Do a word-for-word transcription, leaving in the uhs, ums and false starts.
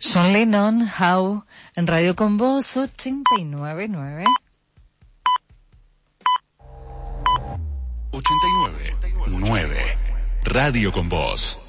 John Lennon, How, en Radio Con Voz ochenta y nueve punto nueve. ochenta y nueve punto nueve. Radio Con Voz.